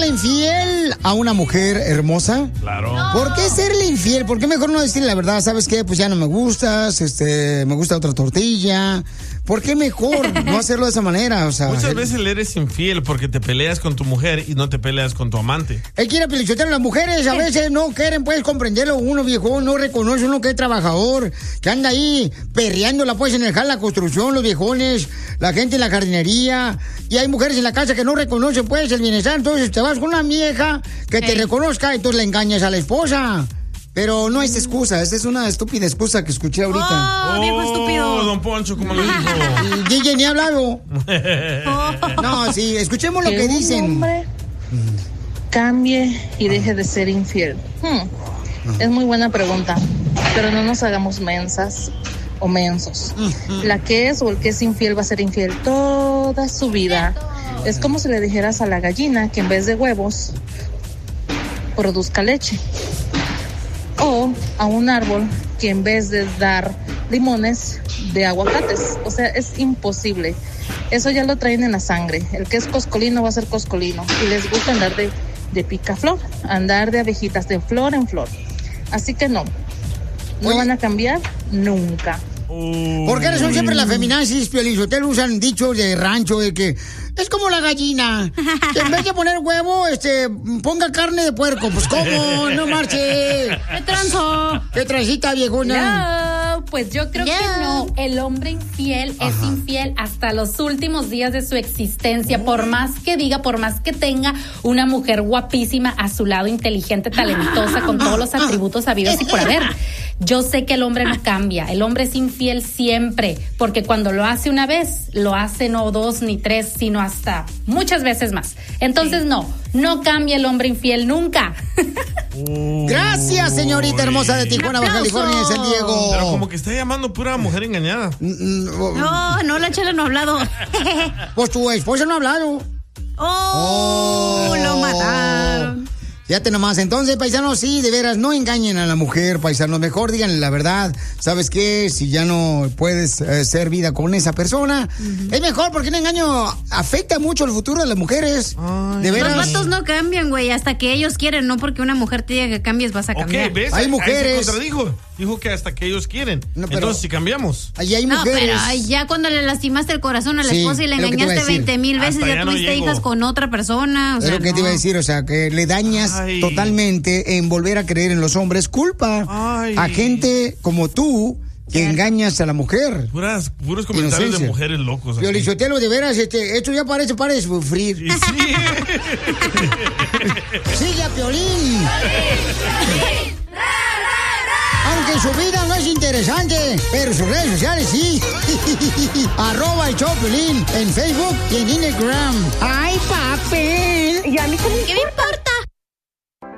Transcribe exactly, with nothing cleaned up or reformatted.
serle infiel a una mujer hermosa? Claro. No. ¿Por qué serle infiel? ¿Por qué mejor no decirle la verdad? ¿Sabes qué? Pues ya no me gustas, este, me gusta otra tortilla. ¿Por qué mejor no hacerlo de esa manera? O sea, Muchas él, veces le eres infiel porque te peleas con tu mujer y no te peleas con tu amante. él quiere pelichotear a las mujeres, a veces no quieren, puedes comprenderlo. Uno viejo no reconoce uno que es trabajador, que anda ahí perreándola pues en el jal, la construcción, los viejones, la gente en la jardinería. Y hay mujeres en la casa que no reconocen pues el bienestar. Entonces te vas con una vieja que te Ey. reconozca, entonces le engañas a la esposa. Pero no es excusa, esa es una estúpida excusa que escuché ahorita. Oh, viejo estúpido. Don Poncho, como lo dijo. Y D J ni ha hablado. Oh. No, sí, escuchemos lo que un dicen. hombre cambie y deje de ser infiel. Hmm, Es muy buena pregunta, pero no nos hagamos mensas o mensos. La que es o el que es infiel va a ser infiel toda su vida. Es como si le dijeras a la gallina que en vez de huevos produzca leche. O a un árbol que en vez de dar limones, de aguacates. O sea, es imposible. Eso ya lo traen en la sangre. El que es coscolino va a ser coscolino. Y les gusta andar de, de picaflor, andar de abejitas, de flor en flor. Así que no. No Oye. van a cambiar nunca. ¿Por qué son siempre las feminazis, Piolizotelo, usan dichos de rancho de que es como la gallina, que en vez de poner huevo, este, ponga carne de puerco? Pues ¿cómo? No marche. ¡Qué tranzo! ¿Qué transita, viejona? No, pues yo creo Ya. que no. El hombre infiel es infiel hasta los últimos días de su existencia. Por más que diga, por más que tenga una mujer guapísima a su lado, inteligente, talentosa, con todos los atributos habidos y por haber. Yo sé que el hombre no cambia. El hombre es infiel siempre. Porque cuando lo hace una vez, lo hace no dos ni tres, sino hasta muchas veces más. Entonces no, no cambia el hombre infiel nunca. Gracias, señorita hermosa de Tijuana, Baja ¡Aplausos! California, de San Diego. Pero como que está llamando pura mujer engañada. No, no, la chela no ha hablado. Pues tu esposa no ha hablado. Oh, Oh. lo mataron. Fíjate nomás, entonces, paisanos, sí, de veras, no engañen a la mujer, paisanos, mejor díganle la verdad. ¿Sabes qué? Si ya no puedes eh, hacer vida con esa persona, es mejor porque un engaño afecta mucho el futuro de las mujeres. Ay. De Los veras. vatos no cambian, güey, hasta que ellos quieren, no porque una mujer te diga que cambies vas a Ok, cambiar. ¿ves? Hay Ahí mujeres- se contradijo. Dijo que hasta que ellos quieren. No, pero- Entonces, si cambiamos. Allí hay No, mujeres. pero ay, ya cuando le lastimaste el corazón a la Sí, esposa y le es lo que te iba a engañaste decir. veinte mil veces, Hasta ya ya no tuviste llego. hijas con otra persona. O Es sea, lo que te no. iba a decir, o sea, que le dañas Ay. totalmente en volver a creer en los hombres. Culpa Ay. a gente como tú que Cierto. engañas a la mujer. Puras, puros comentarios Inocencia. de mujeres locos. aquí. Piolichotelo, de veras, este, esto ya parece para de sufrir. Y sí. Sigue a Piolín. Aunque su vida no es interesante, pero sus redes sociales sí. Arroba el show Piolín en Facebook y en Instagram. ¡Ay, papel! Y a mí qué me ¿Qué me importa?